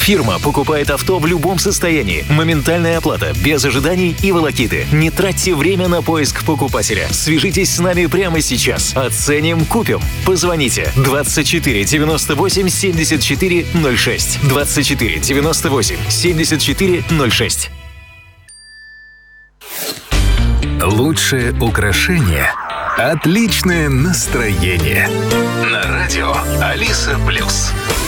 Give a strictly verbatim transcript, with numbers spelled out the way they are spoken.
Фирма покупает авто в любом состоянии. Моментальная оплата, без ожиданий и волокиты. Не тратьте время на поиск покупателя. Свяжитесь с нами прямо сейчас. Оценим, купим. Позвоните двадцать четыре девяносто восемь семьдесят четыре ноль шесть. двадцать четыре девяносто восемь семьдесят четыре ноль шесть. Лучшее украшение – отличное настроение. На радио Алиса Плюс.